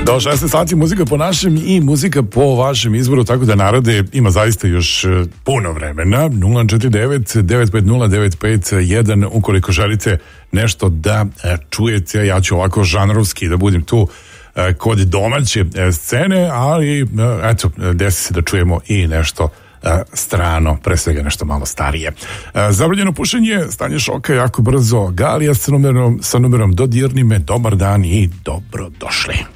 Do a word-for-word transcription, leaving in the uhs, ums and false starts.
Do šesnaest sati muzika po našem i muzika po vašem izboru, tako da narode ima zaista još puno vremena. nula četiri devet devet pet nula devet pet jedan ukoliko želite nešto da čujete. Ja ću ovako žanrovski da budem tu kod domaće scene, ali eto, desi se da čujemo i nešto strano, pre svega nešto malo starije. Zabranjeno pušenje, stanje šoka jako brzo, Galija sa numerom, sa numerom Dodirni me, dobar dan i dobro došli.